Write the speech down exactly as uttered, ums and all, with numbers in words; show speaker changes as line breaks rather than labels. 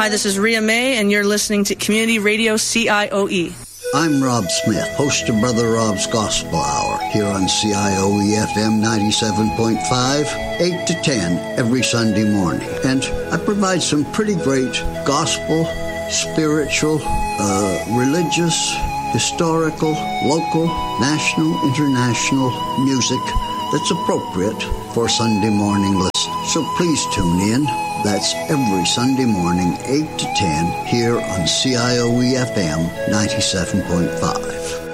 Hi, this is Rhea May, and you're listening to Community Radio C I O E.
I'm Rob Smith, host of Brother Rob's Gospel Hour, here on C I O E F M ninety-seven point five, eight to ten every Sunday morning. And I provide some pretty great gospel, spiritual, uh, religious, historical, local, national, international music that's appropriate for Sunday morning listening. So please tune in. That's every Sunday morning, eight to ten, here on C I O E F M ninety-seven point five.